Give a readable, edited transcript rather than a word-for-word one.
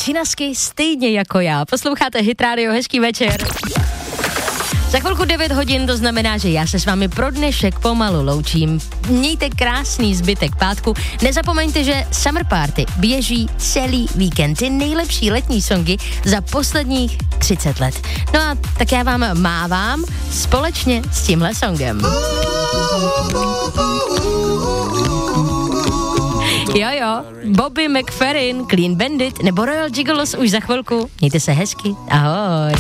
džinasky stejně jako já. Posloucháte Hit Radio, hezký večer. Za chvilku 9 hodin, to znamená, že já se s vámi pro dnešek pomalu loučím. Mějte krásný zbytek pátku. Nezapomeňte, že Summer Party běží celý víkend. Ty nejlepší letní songy za posledních 30 let. No a tak já vám mávám společně s tímhle songem. Jo, Bobby McFerrin, Clean Bandit nebo Royal Gigolos už za chvilku. Mějte se hezky, ahoj.